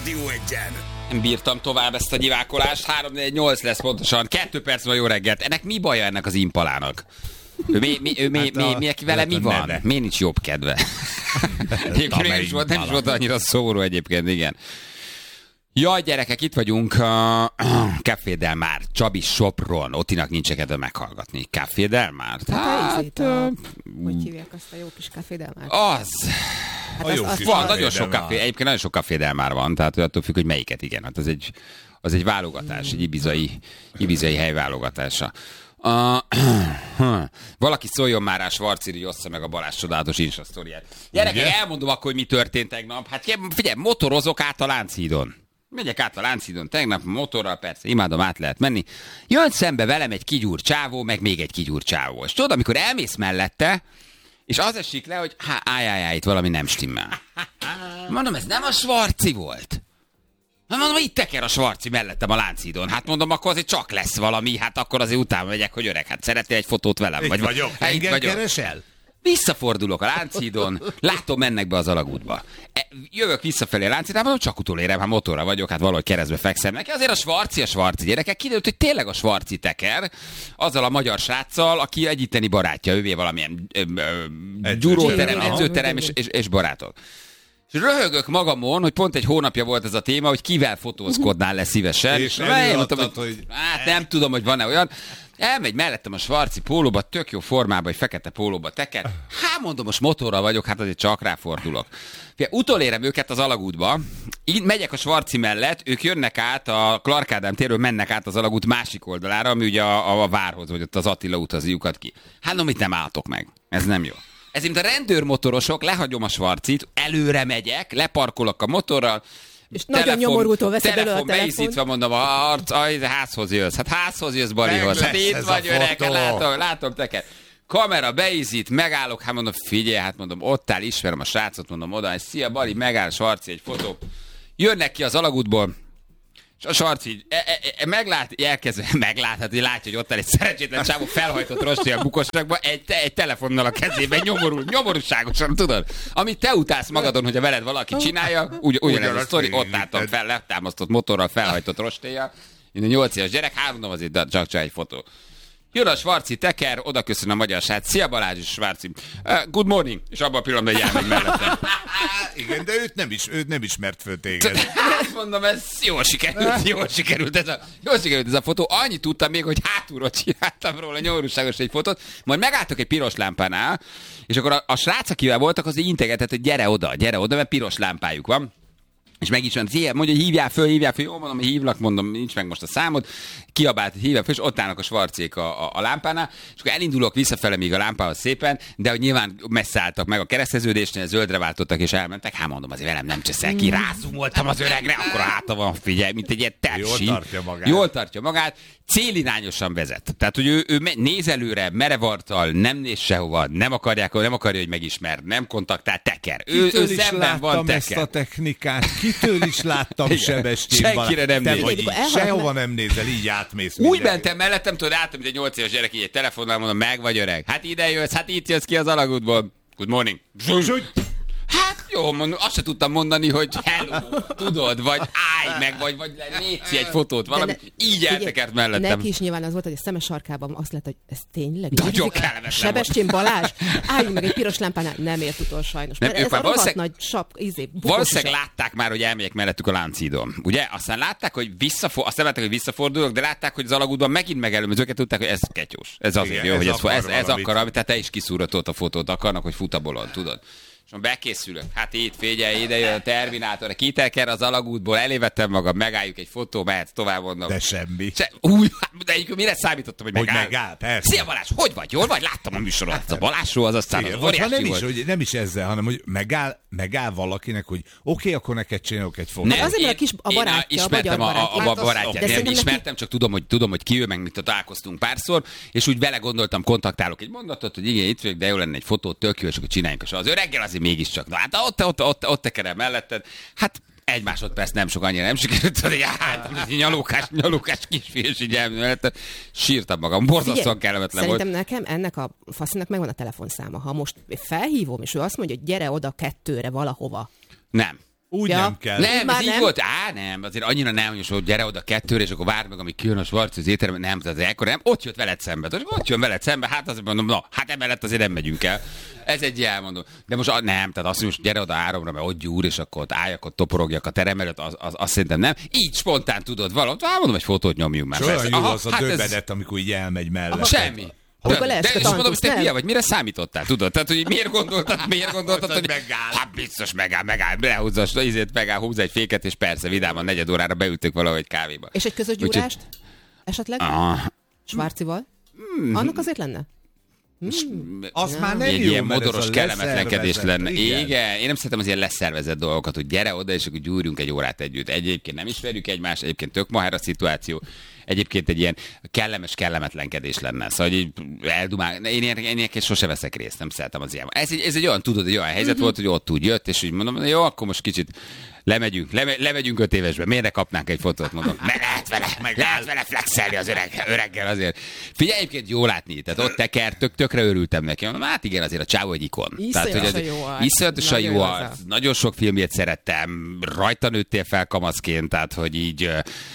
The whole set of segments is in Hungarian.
Rádió Egyen. Nem bírtam tovább ezt a nyivákolást. 3-4-8 lesz pontosan. 2 perc van, jó reggelt. Ennek mi baja ennek az impalának? Vele mi van? Miért nincs jobb kedve? Nem is volt annyira szóró egyébként, igen. Jaj, gyerekek, itt vagyunk Café Del Mar, Csabi Sopron. Ottinak nincs kedve meghallgatni. Café Del Mar? Hogy hívják azt a jó kis Café Del Mar? Az. Van, nagyon sok kafé, egyébként nagyon sok Café Del Mar van, tehát attól függ, hogy melyiket, igen. Hát az egy válogatás, egy ibizai hely válogatása. Valaki szóljon már rá Svarciri, hogy ossza meg a Balázs csodálatos Insta sztoriát. Gyerekek, elmondom akkor, hogy mi történt tegnap. Hát figyelj, motorozok át a Lánchídon. Megyek át a Lánchídon tegnap motorral, persze, imádom, át lehet menni. Jön szembe velem egy kigyúr csávó, meg még egy kigyúr csávó. És tudod, amikor elmész mellette, és az esik le, hogy állj, itt valami nem stimmel. Mondom, ez nem a Svarci volt. Mondom, itt teker a Svarci mellettem a Lánchídon. Hát mondom, akkor azért csak lesz valami, hát akkor azért utána megyek, hogy öreg, hát szeretnél egy fotót velem? Itt vagyok, engem keresel? Visszafordulok a Lánchídon, látom, mennek be az alagútba. Jövök visszafelé a Lánchídon, mondom, csak utolérem, hát motorra vagyok, hát valahogy keresztbe fekszem neki. Azért a Svarci gyerekek, kiderült, hogy tényleg a Svarci teker, azzal a magyar sráccal, aki egy itteni barátja, ővé valamilyen gyúróterem, edzőterem és barátok. És röhögök magamon, hogy pont egy hónapja volt ez a téma, hogy kivel fotózkodnál le szívesen. És mondtam, hogy hát nem tudom, hogy van-e olyan. Elmegy mellettem a Svarci pólóba, tök jó formában, egy fekete pólóba teker. Hát mondom, most motorral vagyok, hát azért csak ráfordulok. Utolérem őket az alagútba, így megyek a Svarci mellett, ők jönnek át a Clark Ádám térről, mennek át az alagút másik oldalára, ami ugye a várhoz, vagy ott az Attila út lyukat ki. Hát no, mit nem álltok meg? Ez nem jó. Ez mint a rendőrmotorosok, lehagyom a Svarcit, előre megyek, leparkolok a motorral, és nagyon nyomorultól veszed elő a telefon. beízítva mondom, házhoz jössz. Hát házhoz jössz, Balihoz. Hát itt vagy öreg, látom teker. Kamera beízít, megállok, hát mondom, figyelj, hát mondom, ott áll, ismerem a srácot, mondom oda, szia Bali, megáll Svarci, egy fotó. Jönnek ki az alagútból, és a Svarci meglát, hogy látja, hogy ott áll egy szerencsétlen csávó felhajtott rostél bukosrakba, egy telefonnal a kezében, nyomorúságosan, tudod? Amit te utálsz magadon, hogy a veled valaki csinálja, ugyanez a sztori, ott álltam fel, letámasztott motorral, felhajtott rostélyjal, én a 8 éves gyerek, mondom, azért csak egy fotó. Jön a Svarci teker, oda köszön a magyar srác. Szia Balázs és Svarci. Good morning. És abban a pillanatban elmegy mellettem. Igen, de őt nem ismert föl téged. Azt mondom, ez jól sikerült ez a fotó. Annyit tudtam még, hogy hátulról csináltam róla nyomorúságos egy fotót, majd megálltok egy piros lámpánál, és akkor a srác, akivel voltak, az így integetett, hogy gyere oda, mert piros lámpájuk van. És meg is mondja, hogy hívjál föl, jó, mondom, hívlak, mondom, nincs meg most a számod, kiabált, hogy hívjál föl, és ott állnak a Svarcék a lámpánál, és akkor elindulok visszafele még a lámpához szépen, de hogy nyilván messze álltak meg a kereszteződésnél, zöldre váltottak és elmentek, hát mondom, azért velem nem cseszel ki, rázumoltam az öregre, akkor a háta van, figyelj, mint egy ilyen tepsi. Jól tartja magát, célirányosan vezet. Tehát, hogy ő néz előre, merevartal, nem néz sehova, nem akarja, hogy megismer, nem kontaktál, teker. Ő szemben van teker. Ezt a technikát, kitől is láttam Sebestyén Balázs. Senkire nem néz. Sehova nem nézel, így átmész. Úgy mentem mellettem, tudod, álltam, mint egy 8 éves gyerek, így egy telefonnal mondom, meg vagy öreg. Hát ide jössz, hát itt jössz ki az alagútból. Good morning. Hát jó, mondom, azt se tudtam mondani, hogy hello, tudod, vagy állj meg, vagy létszi egy fotót, valami, így eltekert mellettem. Neki is nyilván az volt, hogy a szemes sarkában azt lett, hogy ez tényleg nagyon kellemetlen. Sebestyén Balázs, álljunk meg egy piros lámpánál, nem ért utol sajnos. Nem, ez a rohadt nagy valószínűleg látták már, hogy elmegyek mellettük a Lánchídon. Ugye? Aztán látták, hogy visszafordulok, de látták, hogy az alagútban megint megelőm, őket tudták, hogy ez ketyós. Ez azért jó, hogy ez akar, tehát te is kiszúratott a fotót, akarnak, hogy fut a bolond, tudod. És bekészülök. Hát itt, figyelj, ide jön a Terminátor, kiteker az alagútból, elévettem magam, megálljuk egy fotó, mehetsz tovább, mondom. De semmi. De mire számítottam, hogy megáll? Persze. Szia Balázs, hogy vagy? Jól vagy? Láttam a műsorodat. A Balázsról az aztán az óriási volt. Hogy nem is ezzel, hanem hogy megáll valakinek, hogy oké, akkor neked csinálok egy fotót. Hát azért, mert a barátja, ismertem a barátját. Nem ismertem, csak tudom, hogy ki ő, meg mit találkoztunk párszor, és úgy vele gondoltam, kontaktálok egy mondatot, hogy igen, itt vagyok, de jó lenne egy fotót, tök jó, és akkor csináljunk. És az öreggel azért mégiscsak. Na hát ott tekerem melletted. Hát egy másodperc nem sok, annyira nem sikerült, hogy nyalókás kisfiú, és így elmélette. Sírtam magam, borzasztóan kellemetlen volt. Szerintem nekem ennek a faszinak megvan a telefonszáma. Ha most felhívom, és ő azt mondja, hogy gyere oda 2-re valahova. Nem. Úgy Ja. nem kell. Nem, Már ez így nem. volt. Nem, azért annyira nem, hogy gyere oda 2-re, és akkor várd meg, amíg kijön a Svarci az étteremben. Nem, az ekkor nem. Ott jött veled szembe. Ott jön veled szembe, hát azért mondom, emellett azért nem megyünk el. Ez egy elmondom. De most nem, tehát azt mondom, hogy gyere oda 3-ra, mert ott gyúr, és akkor ott álljak, ott toporogjak a terem előtt, azt szerintem nem. Így spontán tudod valamit. Mondom, egy fotót nyomjunk már. És olyan jó Aha, az a döbbenet, amikor így elmegy mellett. Semmi. Akkor De, leesett a és mondom, hogy tantusz, te nem? hülye vagy, mire számítottál, tudod? Tehát, hogy miért gondoltad, hogy megáll. Hát biztos megáll, behúzza, húzza egy féket, és persze, vidáman 4 órára beültök valahogy kávéba. És egy közös gyúrást? Esetleg? Svarcival? Annak azért lenne? Az már nem Egy jó, ilyen mert ez modoros a kellemetlenkedés leszervezett, lenne. igen. Igen, én nem szeretem az ilyen leszervezett dolgokat, hogy gyere oda, és akkor gyúrjunk egy órát együtt. Egyébként nem ismerjük egymást, egyébként tök mahár a szituáció. Egyébként egy ilyen kellemetlenkedés lenne. Szóval, hogy így eldumál. Én ilyeneket sose veszek részt, nem szeretem az ilyen. Ez egy olyan, tudod, egy olyan helyzet volt, hogy ott úgy jött, és úgy mondom, jó, akkor most kicsit lemegyünk 5 évesbe. Miért ne kapnánk egy fotót, mondom. Lehet vele flexelni az öreggel azért. Figyelj, egyébként jó látni, tehát ott teker, tökre örültem neki. Mondom, hát igen, azért a csávó egy ikon. Iszonyatosan jó arc. Nagyon sok filmjét szerettem, rajta nőttél fel kamaszként, tehát hogy így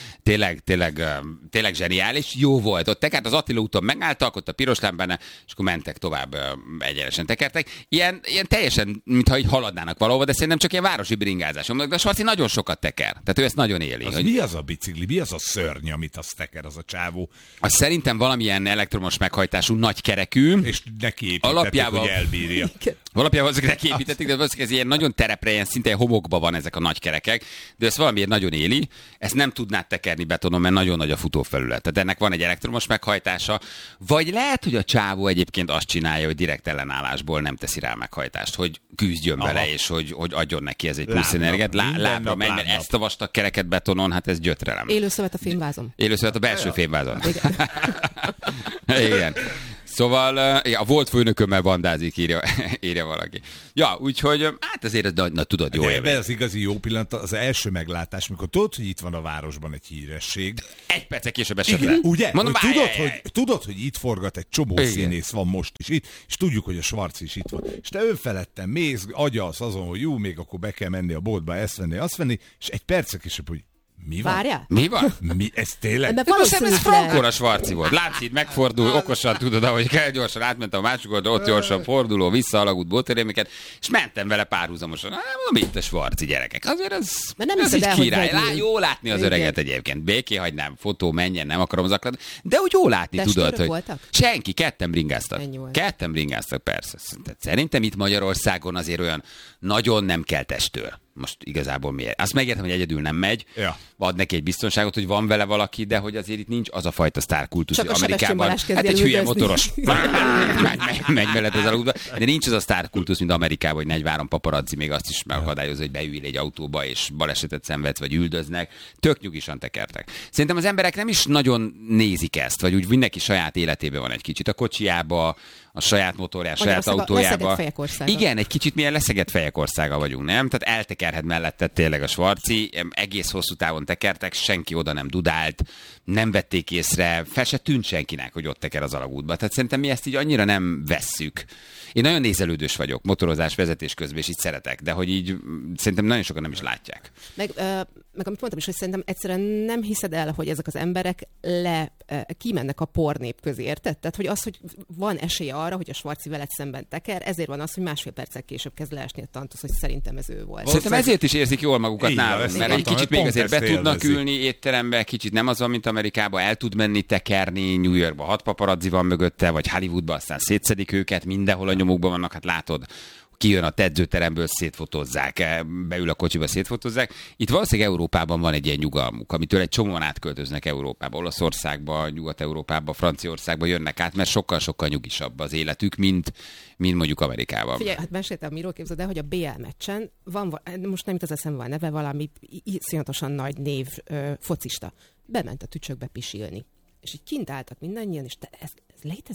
tényleg zseniális, jó volt. Ott tekert, az Attila úton megálltak, ott a piros lámpánál, és akkor mentek tovább, egyenesen tekertek. Ilyen teljesen, mintha így haladnának valahova, de szerintem csak ilyen városi bringázás. De a Svarci nagyon sokat teker, tehát ő ezt nagyon éli. Az mi az a bicikli, mi az a szörny, amit az teker, az a csávó? Az szerintem valamilyen elektromos meghajtású nagy kerekű. És neki építették, hogy elbírja. Alapjában azok kiépítették, de valószínűleg ez ilyen nagyon terepre, ilyen szinte homokban van ezek a nagy kerekek, de ezt valamiért nagyon éli. Ezt nem tudnád tekerni betonon, mert nagyon nagy a futófelület. Tehát ennek van egy elektromos meghajtása, vagy lehet, hogy a csávó egyébként azt csinálja, hogy direkt ellenállásból nem teszi rá meghajtást, hogy küzdjön vele, és hogy adjon neki ez egy plusz energiát. Lábra megy, mert ezt a vastag kereket betonon, hát ez gyötrelem. Élőszövet a fémvázon. Élőszövet a belső fémvázon. Igen. Szóval a volt főnökömmel bandázik, írja valaki. Ja, úgyhogy hát azért, tudod, jó élmény. De az igazi jó pillanat, az első meglátás, mikor tudod, hogy itt van a városban egy híresség. Egy perccel később esett le. Igen, ugye? Mondom, Tudod, hogy itt forgat egy csomó színész van most is itt, és tudjuk, hogy a Svarci is itt van. És te önfeledten mész, agyalsz azon, hogy jó, még akkor be kell menni a boltba, ezt venni, azt venni, és egy perccel később, hogy mi van? Várjál? Mi van? Ez tényleg? De Ez frankor Svarci volt. Lánchíd megfordul, okosan tudod, ahogy kell, gyorsan átmentem a másik oldalra, ott gyorsan forduló, vissza alagút bóterémeket, és mentem vele párhuzamosan. Mondom, itt a Svarci gyerekek. Azért ez így el, király. Jó látni az öreget egyébként. Béké hagynám, fotó menjen, nem akarom zaklatni. De úgy jó látni, tudod, hogy voltak? senki, ketten bringáztak, persze. Szerintem itt Magyarországon azért olyan nagyon nem kell testtől. Most igazából miért? Azt megértem, hogy egyedül nem megy, ad neki egy biztonságot, hogy van vele valaki, de hogy azért itt nincs az a fajta sztárkultusz, hogy Amerikában. Hát egy hülye motoros megy mellett az aludva, de nincs az a sztárkultusz, mint Amerikában, hogy 43 paparazzi még azt is megakadályozza, hogy beül egy autóba és balesetet szenvedsz, vagy üldöznek. Tök nyugisan tekertek. Szerintem az emberek nem is nagyon nézik ezt, vagy úgy mindenki saját életében van egy kicsit. A kocsiába, a saját motorjá, saját autójába. Igen, egy kicsit milyen leszegett fejek országa vagyunk, nem? Tehát eltekerhet mellette tényleg a Svarci, egész hosszú távon tekertek, senki oda nem dudált, nem vették észre, fel se tűnt senkinek, hogy ott teker az alagútba. Tehát szerintem mi ezt így annyira nem vesszük. Én nagyon nézelődős vagyok, motorozás, vezetés közben, és így szeretek, de hogy így szerintem nagyon sokan nem is látják. Meg amit mondtam is, hogy szerintem egyszerűen nem hiszed el, hogy ezek az emberek kimennek a pornép közé, érted? Tehát, hogy az, hogy van esélye arra, hogy a Svarci veled szemben teker, ezért van az, hogy másfél perccel később kezd leesni a tantusz, hogy szerintem ez ő volt. Szerintem ezért is érzik jól magukat nálunk, mert egy kicsit még azért be tudnak ülni étterembe, kicsit nem az van, mint Amerikában, el tud menni tekerni, New Yorkba 6 paparazzi van mögötte, vagy Hollywoodba aztán szétszedik őket, mindenhol a nyomukban vannak, hát látod, kijön a edzőteremből, szétfotózzák, beül a kocsiba, szétfotózzák. Itt valószínűleg Európában van egy ilyen nyugalmuk, amitől egy csomóan átköltöznek Európába, Olaszországba, Nyugat-Európába, Franciaországba jönnek át, mert sokkal-sokkal nyugisabb az életük, mint mondjuk Amerikában. Figyelj, hát meséltem, miről képzeld el, hogy a BL meccsen van, most nem jut az eszembe a neve, valami iszonyatosan nagy név focista. Bement a tücsökbe pisilni. És így kint álltak mindannyian, és ez létezik?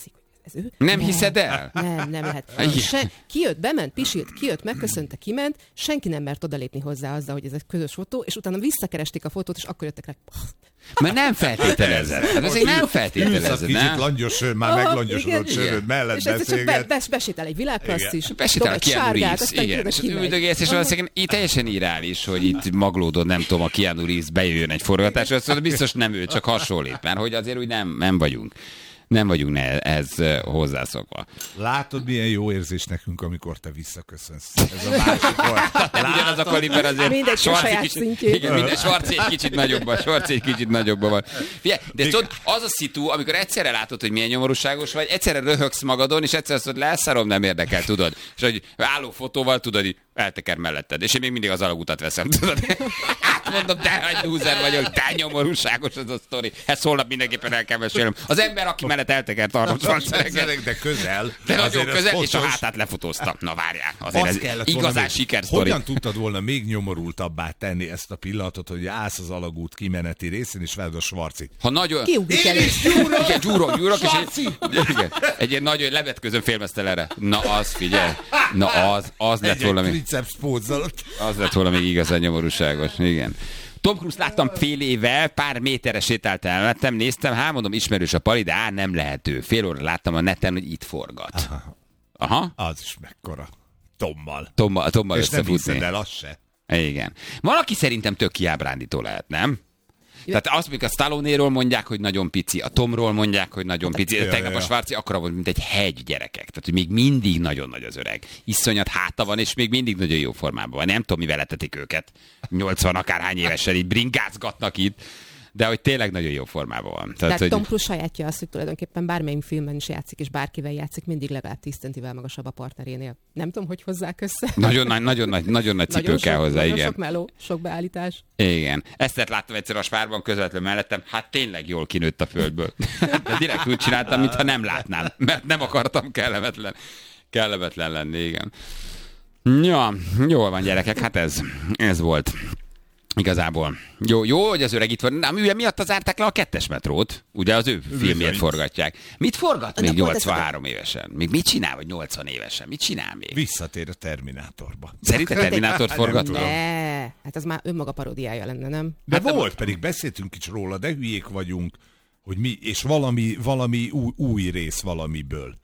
ez ő? Nem hiszed el? Nem lehet. Kijött, bement, pisilt, kijött, megköszönte, kiment, senki nem mert odalépni hozzá azzal, hogy ez egy közös fotó, és utána visszakeresték a fotót, és akkor jöttek rá. Mert nem feltételezed. Hát azért nem feltételezed, kicsit nem? langyos, már meglangyosodott söröd mellett és beszélget. Besétál egy világklasszis, Besétál a Keanu Reeves, igen, és üldögélsz, és valószínűleg így teljesen irreális, hogy itt maglódod, nem tudom, a Keanu Reeves bejöjjön egy forgatásra, szóval biztos nem ő, csak hasonlít, mert hogy azért úgy nem vagyunk. Nem vagyunk ehhez hozzászokva. Látod, milyen jó érzés nekünk, amikor te visszaköszönsz. Ez a másik volt. Nem ugyanaz a kaliber azért. Mindegy, saját szintjén. Igen, minden Svarci egy kicsit nagyobban van. Figyelj, de tudod, az a szitu, amikor egyszerre látod, hogy milyen nyomorúságos vagy, egyszerre röhögsz magadon, és egyszerre azt mondod, leszarom, nem érdekel, tudod. És hogy álló fotóval, tudod, így elteker melletted. És én még mindig az alagutat veszem, tudod. Mondom, de egy lúzer vagyok, de nyomorúságos ez a sztori. Ezt holnap mindenképpen el kell mesélnem. Az ember, aki mellett eltekert Arnold Schwarzenegger. De közel. De nagyon közel, és a hátát lefotóztam. Na várjál, azért ez igazán sikersztori. Hogyan tudtad volna még nyomorultabbá tenni ezt a pillanatot, hogy állsz az alagút kimeneti részén, és veled a Schwarzi? Ha nagyon... Kiugrik el. Igen, gyúrok, és egy ilyen nagyon levetközön félmeztelenre. Na az, figyelj. Na az lett volna még... Az lett volna még igazán nyomorúságos. Igen. Tom Cruise láttam fél éve, pár méterre sétált elmettem, néztem, mondom, ismerős a pali, de nem lehető. Fél óra láttam a neten, hogy itt forgat. Aha. Az is mekkora. Tommal És nem hiszed el, az se. Igen. Valaki szerintem tök kiábrándító lehet, nem? Tehát azt mondjuk a Stallone-ról mondják, hogy nagyon pici, a Tomról mondják, hogy nagyon pici, de tegnap a Schwarzi akkora volt, mint egy hegy gyerekek. Tehát, hogy még mindig nagyon nagy az öreg. Iszonyat háta van, és még mindig nagyon jó formában van. Nem tudom, mivel etetik őket. 80 akárhány évesen így bringázgatnak itt. De hogy tényleg nagyon jó formában van. Tehát hogy... Tom Cruise sajátja azt, hogy tulajdonképpen bármelyik filmben is játszik, és bárkivel játszik, mindig legalább 10 centivel magasabb a partnerénél. Nem tudom, hogy hozzák össze. Nagyon nagy cipő kell hozzá, igen. Sok meló, sok beállítás. Igen. Ezt láttam egyszer a Spárban közvetlenül mellettem, hát tényleg jól kinőtt a földből. De direkt úgy csináltam, mintha nem látnám, mert nem akartam kellemetlen lenni, igen. Ja, jól van, gyerekek, hát ez volt. Igazából. Jó, hogy az öreg itt van. Nem, ő miatt zárták le a 2-es metrót. Ugye az ő filmjét forgatják. Mit forgat még 83 évesen? Még mit csinál, vagy 80 évesen? Mit csinál még? Visszatér a Terminátorba. Szerinted Terminátort forgat? Ne, hát az már önmaga paródiája lenne, nem? De hát volt, pedig beszéltünk is róla, de hülyék vagyunk, hogy mi, és valami új rész valamiből.